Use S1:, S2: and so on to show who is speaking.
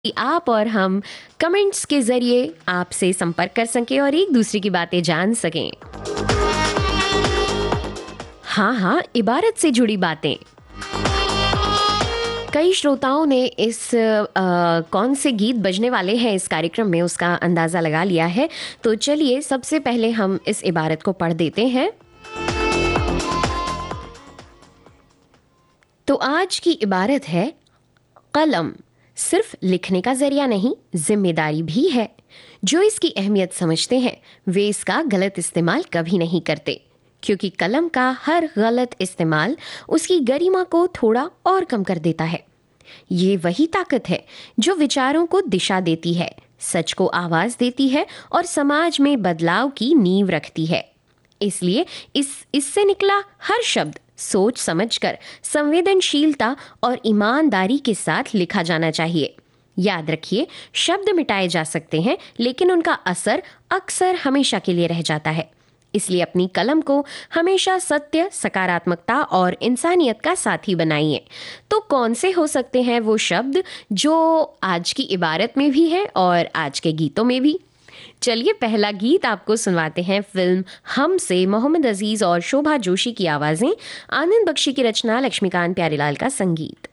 S1: कि आप और हम कमेंट्स के ज़रिए आपसे संपर्क कर सकें और एक दूसरे की बातें जान सकें। हाँ हाँ, इबारत से जुड़ी बातें। कई श्रोताओं ने कौन से गीत बजने वाले हैं इस कार्यक्रम में उसका अंदाज़ा लगा लिया है। तो चलिए सबसे पहले हम इस इबारत को पढ़ देते हैं। तो आज की इबारत है, कलम सिर्फ लिखने का जरिया नहीं, जिम्मेदारी भी है। जो इसकी अहमियत समझते हैं वे इसका गलत इस्तेमाल कभी नहीं करते, क्योंकि कलम का हर गलत इस्तेमाल उसकी गरिमा को थोड़ा और कम कर देता है। ये वही ताकत है जो विचारों को दिशा देती है, सच को आवाज देती है और समाज में बदलाव की नींव रखती है। इसलिए इससे निकला हर शब्द सोच समझकर, संवेदनशीलता और ईमानदारी के साथ लिखा जाना चाहिए। याद रखिए, शब्द मिटाए जा सकते हैं लेकिन उनका असर अक्सर हमेशा के लिए रह जाता है। इसलिए अपनी कलम को हमेशा सत्य, सकारात्मकता और इंसानियत का साथी बनाइए। तो कौन से हो सकते हैं वो शब्द जो आज की इबारत में भी है और आज के गीतों में भी? चलिए पहला गीत आपको सुनवाते हैं। फिल्म हम से मोहम्मद अजीज और शोभा जोशी की आवाज़ें, आनंद बख्शी की रचना, लक्ष्मीकांत प्यारेलाल का संगीत।